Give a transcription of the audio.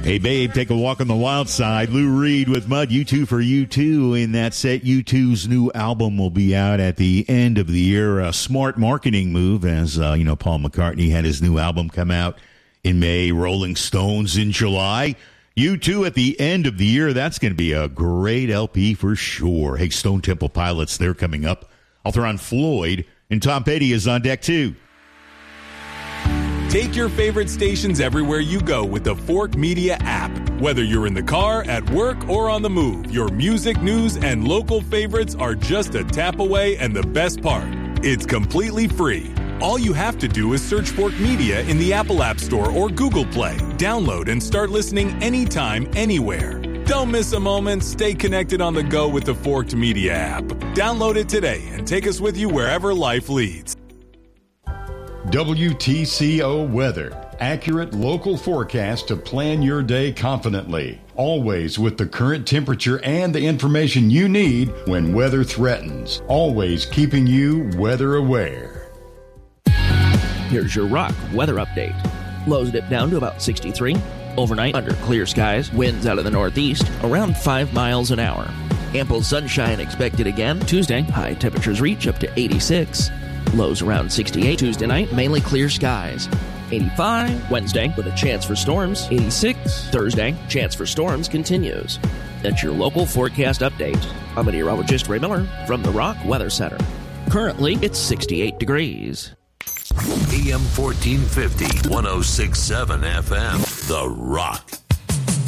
Hey, babe, take a walk on the wild side. Lou Reed with Mud, U2 for U2. In that set, U2's new album will be out at the end of the year. A smart marketing move, as, Paul McCartney had his new album come out in May, Rolling Stones in July. U2 at the end of the year, that's going to be a great LP for sure. Hey, Stone Temple Pilots, they're coming up. I'll throw on Floyd, and Tom Petty is on deck too. Take your favorite stations everywhere you go with the Fork Media app. Whether you're in the car, at work, or on the move, your music, news, and local favorites are just a tap away, and the best part, it's completely free. All you have to do is search Fork Media in the Apple App Store or Google Play. Download and start listening anytime, anywhere. Don't miss a moment. Stay connected on the go with the Forked Media app. Download it today and take us with you wherever life leads. WTCO Weather. Accurate local forecast to plan your day confidently. Always with the current temperature and the information you need when weather threatens. Always keeping you weather aware. Here's your Rock weather update. Lows dip down to about 63. Overnight, under clear skies, winds out of the northeast, around 5 miles an hour. Ample sunshine expected again. Tuesday, high temperatures reach up to 86. Lows around 68. Tuesday night, mainly clear skies. 85. Wednesday, with a chance for storms. 86. Thursday, chance for storms continues. That's your local forecast update. I'm meteorologist Ray Miller from the Rock Weather Center. Currently, it's 68 degrees. AM 1450, 106.7 FM, The Rock.